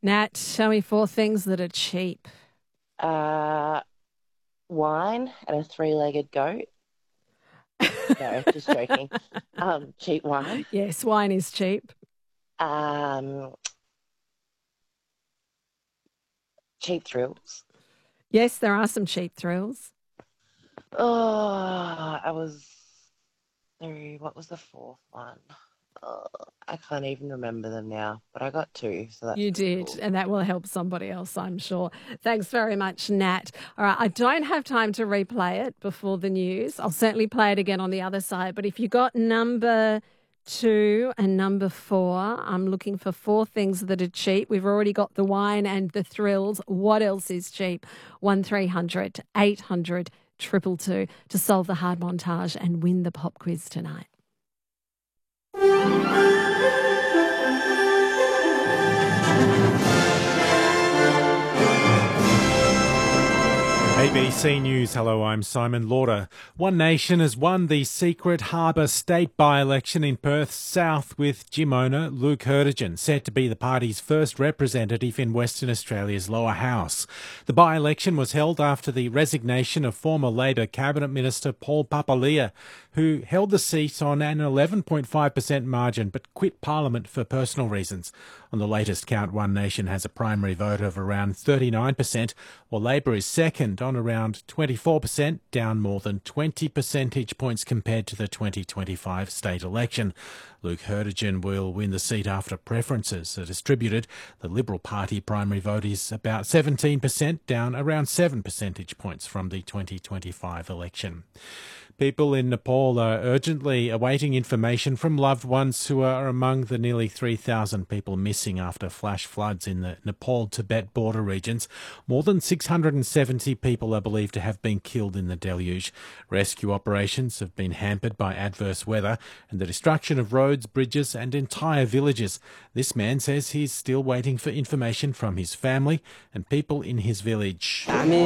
Nat, show me four things that are cheap. Uh, Wine and a three-legged goat. No, just joking. Cheap wine. Yes, wine is cheap. Um, Cheap thrills. Yes, there are some cheap thrills. Oh, I was three. What was the fourth one? Oh, I can't even remember them now, but I got two, so that's You pretty did, cool. and that will help somebody else, I'm sure. Thanks very much, Nat. All right, I don't have time to replay it before the news. I'll certainly play it again on the other side. But if you got number 2 and number 4, I'm looking for four things that are cheap. We've already got the wine and the thrills. What else is cheap? 1300 800 222 to solve the hard montage and win the pop quiz tonight. ABC News, hello, I'm Simon Lauder. One Nation has won the Secret Harbour state by-election in Perth South with Jim owner Luke Hurtigan set to be the party's first representative in Western Australia's lower house. The by-election was held after the resignation of former Labor Cabinet Minister Paul Papalia, who held the seat on an 11.5% margin but quit Parliament for personal reasons. On the latest count, One Nation has a primary vote of around 39%, while Labor is second on around 24%, down more than 20 percentage points compared to the 2025 state election. Luke Hurtigan will win the seat after preferences are distributed. The Liberal Party primary vote is about 17%, down around 7 percentage points from the 2025 election. People in Nepal are urgently awaiting information from loved ones who are among the nearly 3,000 people missing after flash floods in the Nepal-Tibet border regions. More than 670 people are believed to have been killed in the deluge. Rescue operations have been hampered by adverse weather and the destruction of roads, bridges and entire villages. This man says he's still waiting for information from his family and people in his village.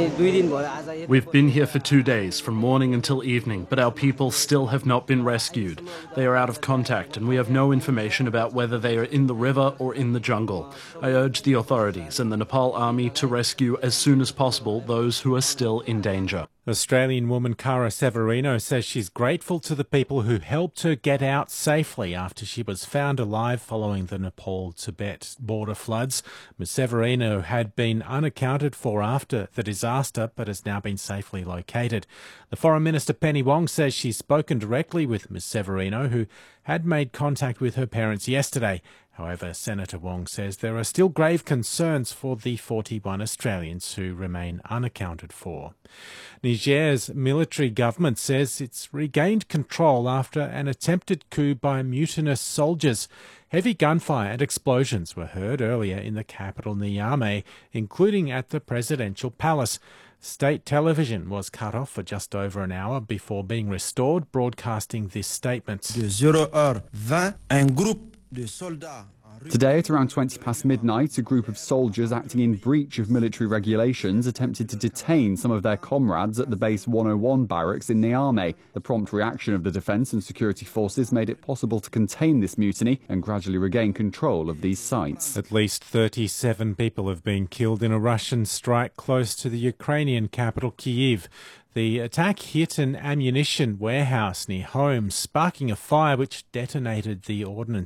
We've been here for 2 days, from morning until evening, but our people still have not been rescued. They are out of contact and we have no information about whether they are in the river or in the jungle. I urge the authorities and the Nepal Army to rescue as soon as possible those who are still in danger. Australian woman Cara Severino says she's grateful to the people who helped her get out safely after she was found alive following the Nepal-Tibet border floods. Ms Severino had been unaccounted for after the disaster but has now been safely located. The Foreign Minister Penny Wong says she's spoken directly with Ms Severino, who had made contact with her parents yesterday. However, Senator Wong says there are still grave concerns for the 41 Australians who remain unaccounted for. Niger's military government says it's regained control after an attempted coup by mutinous soldiers. Heavy gunfire and explosions were heard earlier in the capital Niamey, including at the presidential palace. State television was cut off for just over an hour before being restored, broadcasting this statement. De 0h20, un groupe de soldats. Today, at around 20 past midnight, a group of soldiers acting in breach of military regulations attempted to detain some of their comrades at the Base 101 barracks in Niamey. The prompt reaction of the defence and security forces made it possible to contain this mutiny and gradually regain control of these sites. At least 37 people have been killed in a Russian strike close to the Ukrainian capital, Kyiv. The attack hit an ammunition warehouse near home, sparking a fire which detonated the ordnance